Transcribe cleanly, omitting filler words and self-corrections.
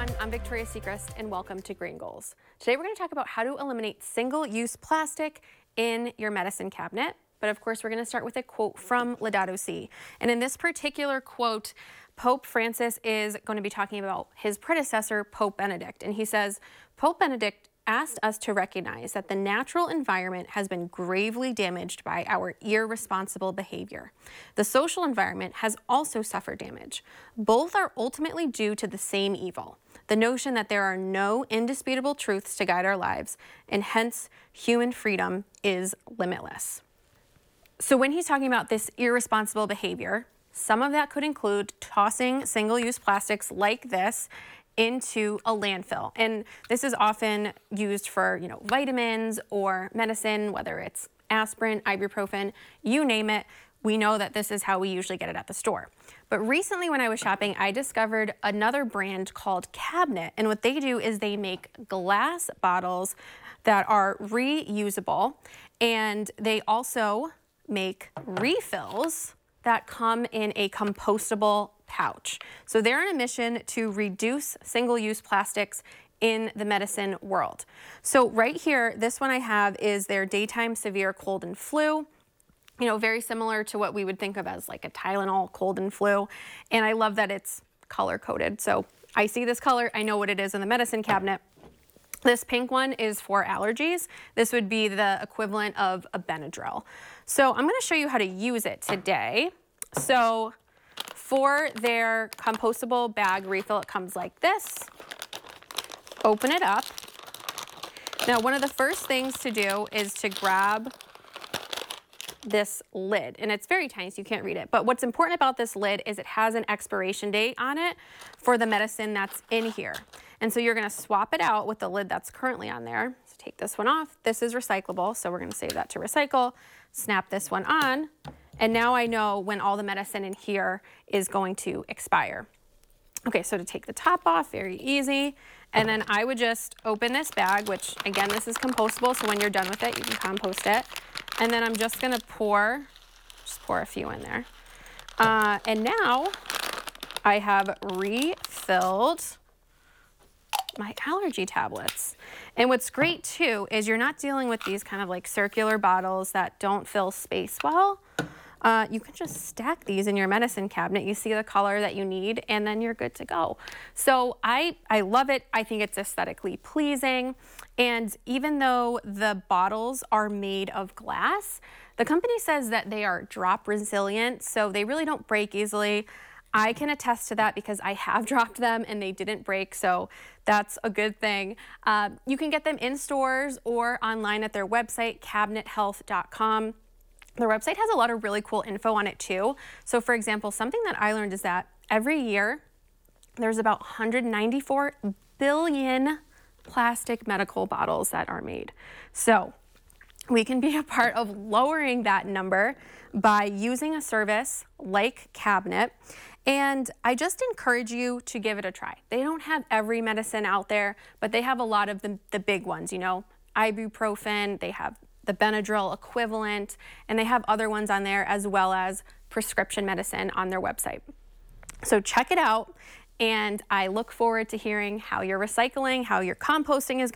everyone, I'm Victoria Sechrist and welcome to Green Goals. Today we're going to talk about how to eliminate single-use plastic in your medicine cabinet. But of course we're going to start with a quote from Laudato Si. And in this particular quote, Pope Francis is going to be talking about his predecessor, Pope Benedict. And he says, Pope Benedict asked us to recognize that the natural environment has been gravely damaged by our irresponsible behavior. The social environment has also suffered damage. Both are ultimately due to the same evil, the notion that there are no indisputable truths to guide our lives, and hence human freedom is limitless. So when he's talking about this irresponsible behavior, some of that could include tossing single-use plastics like this into a landfill. And this is often used for, vitamins or medicine, whether it's aspirin, ibuprofen, you name it. We know that this is how we usually get it at the store. But recently when I was shopping, I discovered another brand called Cabinet. And what they do is they make glass bottles that are reusable. And they also make refills that come in a compostable pouch. So they're on a mission to reduce single-use plastics in the medicine world. So right here, this one I have is their daytime severe cold and flu. Very similar to what we would think of as like a Tylenol cold and flu. And I love that it's color coded. So I see this color, I know what it is in the medicine cabinet. This pink one is for allergies. This would be the equivalent of a Benadryl. So I'm going to show you how to use it today. So for their compostable bag refill, it comes like this. Open it up. Now, one of the first things to do is to grab this lid, and it's very tiny, so you can't read it. But what's important about this lid is it has an expiration date on it for the medicine that's in here. And so you're going to swap it out with the lid that's currently on there. So take this one off. This is recyclable, so we're going to save that to recycle. Snap this one on, and now I know when all the medicine in here is going to expire. Okay, so to take the top off, very easy. And then I would just open this bag, which again, this is compostable, so when you're done with it, you can compost it. And then I'm just gonna pour a few in there. And now I have refilled my allergy tablets. And what's great too is you're not dealing with these kind of like circular bottles that don't fill space well. You can just stack these in your medicine cabinet. You see the color that you need, and then you're good to go. So I love it. I think it's aesthetically pleasing. And even though the bottles are made of glass, the company says that they are drop resilient, so they really don't break easily. I can attest to that because I have dropped them and they didn't break, so that's a good thing. You can get them in stores or online at their website, cabinethealth.com. Their website has a lot of really cool info on it too. So for example, something that I learned is that every year there's about 194 billion plastic medical bottles that are made. So we can be a part of lowering that number by using a service like Cabinet. And I just encourage you to give it a try. They don't have every medicine out there, but they have a lot of the big ones, ibuprofen, they have the Benadryl equivalent, and they have other ones on there as well as prescription medicine on their website. So check it out, and I look forward to hearing how you're recycling, how your composting is